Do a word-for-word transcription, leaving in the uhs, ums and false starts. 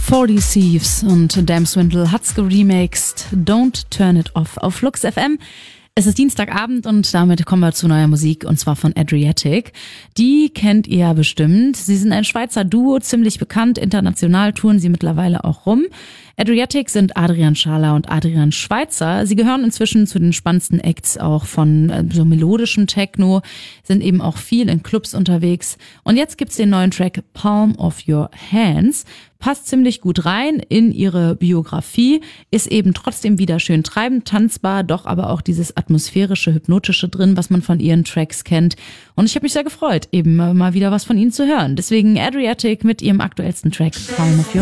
forty Thieves und Damn Swindle hat's geremixed. Don't Turn It Off auf Flux F M. Es ist Dienstagabend und damit kommen wir zu neuer Musik und zwar von Adriatic. Die kennt ihr ja bestimmt. Sie sind ein Schweizer Duo, ziemlich bekannt. International touren sie mittlerweile auch rum. Adriatic sind Adrian Schaler und Adrian Schweizer. Sie gehören inzwischen zu den spannendsten Acts auch von äh, so melodischem Techno, sind eben auch viel in Clubs unterwegs. Und jetzt gibt's den neuen Track Palm of Your Hands. Passt ziemlich gut rein in ihre Biografie, ist eben trotzdem wieder schön treibend, tanzbar, doch aber auch dieses atmosphärische, hypnotische drin, was man von ihren Tracks kennt. Und ich habe mich sehr gefreut, eben mal wieder was von ihnen zu hören. Deswegen Adriatic mit ihrem aktuellsten Track Palm of Your